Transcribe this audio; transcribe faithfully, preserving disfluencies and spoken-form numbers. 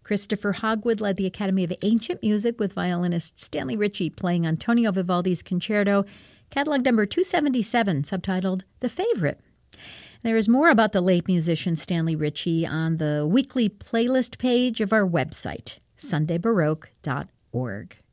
Christopher Hogwood led the Academy of Ancient Music with violinist Stanley Ritchie playing Antonio Vivaldi's Concerto, catalog number two seventy-seven, subtitled The Favorite. There is more about the late musician Stanley Ritchie on the weekly playlist page of our website, sunday baroque dot org.